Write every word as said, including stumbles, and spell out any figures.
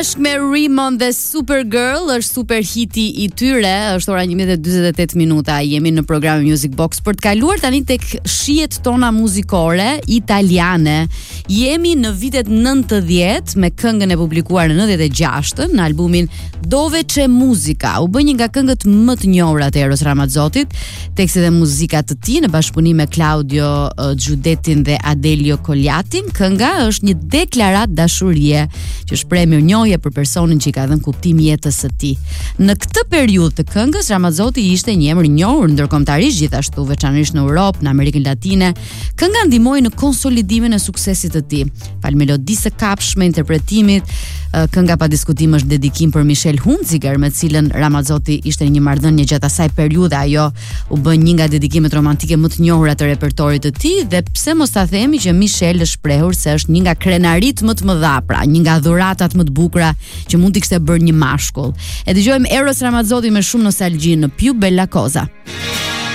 bashkë me Rimon dhe Supergirl, është super hiti i tyre, është ora njëmbëdhjetë e dyzet e tetë minuta, jemi në programin Music Box për të kaluar tani tek shihet tona muzikore italiane. Jemi në vitet nëntëdhjetë me këngën e publikuar në nëntëdhjetë e gjashtë në albumin Dove c'è musica. U bë një nga këngët më të njohura të Eros Ramazzotit, tekstet dhe muzikat të tij në bashkëpunim me Claudio uh, Giudettin dhe Adelio Colliatin. Kënga është një deklaratë dashurie që shpreh mirënjohje për personin që i ka dhënë kuptim jetës së tij. Në këtë periudhë të këngës, Ramazzotti ishte një emër i njohur ndërkombëtarisht, gjithashtu veçanërisht në Europë, në Amerikën Latine. Kënga ndihmoi në konsolidimin e suksesit të tij. Fal melodisë së kapshme, interpretimit, kënga pa diskutim është dedikim për Michelle Hunziker, me cilën Ramazzotti ishte në një marrëdhënie gjatë asaj periudhe. Ajo u bë një nga dedikimet romantike më të njohura të repertorit të tij, dhe pse mos ta themi që Michelle është shprehur se është një nga krenarit më të mëdha, pra një nga dhuratat më të bukura që mund t'i kishte bërë një mashkull. E dëgjojmë Eros Ramazzotti me shumë nostalgji në Più bella cosa.